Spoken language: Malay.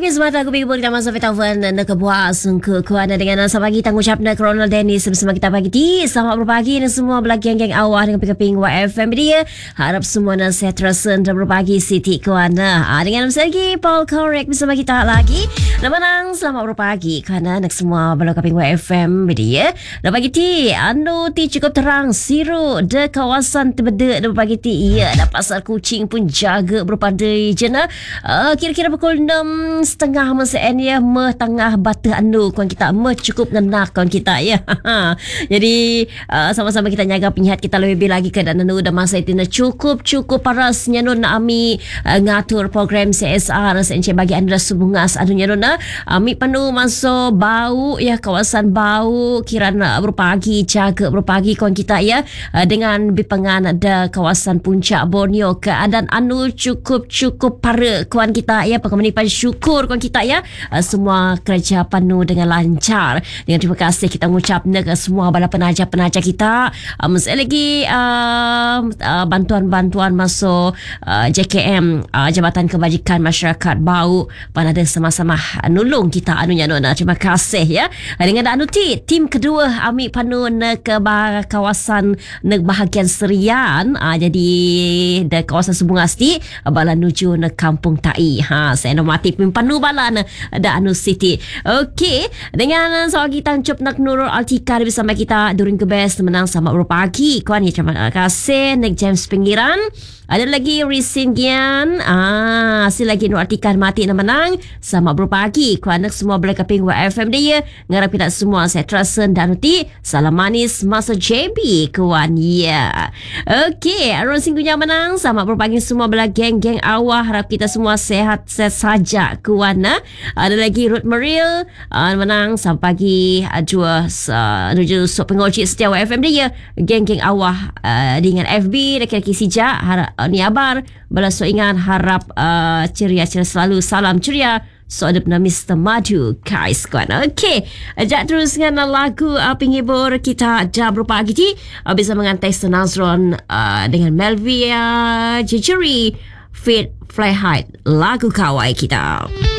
Okey, semata aku bagi kita masa Fitavan na kebuas ke kuana dengan nasa pagi tangguh cap na Ronald Dennis bersama kita pagi ti. Selamat berpagi dan semua belagi geng awal dengan pingping YFM dia. Harap semua na sehat tersen dan berpagi Siti kuana. Dengan lagi Paul Korek bersama kita lagi. Namanang selamat berpagi kerana nak semua belakang YFM dia. Dan pagi ti anu ti cukup terang siru de kawasan tebede de pagi ti. Ya, dah pasar kucing pun jaga berpadai je na. Kira-kira pukul 6:30 masa ya tengah batu anu kawan kita cukup ngenak kawan kita ya. Jadi sama-sama kita jaga penyihat kita lebih lagi ke dan anu dah masa itu cukup parasnya nun ami ngatur program CSR senche bagi anda subungas adunya nun ami penuh masuk bau ya kawasan bau kirana berpagi jaga berpagi kawan kita ya dengan bipengan ada kawasan puncak Borneo keadaan anu cukup para kawan kita ya pengemenipan syukur kawan kita ya semua kerja penuh dengan lancar. Dengan terima kasih kita mengucap ke semua bala penaja-penaja kita. Masih lagi bantuan-bantuan masuk JKM Jabatan Kebajikan Masyarakat Bau pada sama-sama nulung kita anunya nona. Terima kasih ya. Dengan anu tim kedua ambil penuh ke kawasan bahagian Serian. Jadi di kawasan Subungasti bala nuju ke Kampung Tai. Saya normatif penuh bala ada anu City. Okey, dengan soal kita cup nak Nurul Altika bersama kita during ke best menang sama berpagi. Kuan ya terima kasih Nek James Pinggiran. Ada lagi Risin Gian. Si lagi Nurul Altika mati nak menang sama berpagi. Kuan nak semua belakang YFM dia. Ngarap kita semua saya trasen dan uti salam manis masa JB kuan ya. Okey, Aron Singgunya menang sama berpagi semua bela geng-geng awal. Harap kita semua sehat saja kuan. Ada lagi Ruth Meril menang sampai pagi dua menuju pengoci setiap YFM dia geng-geng awah dengan FB dekat Kisija harap ni abar bala so ingat harap ceria selalu salam ceria so ada pernah Mr. Madu guys kawan. Okey, ajak terus dengan lagu penghibur kita dah berpagi ti bisa mengantai Nazron dengan Melvia Jejeri Fit Fly High lagu kawai kita.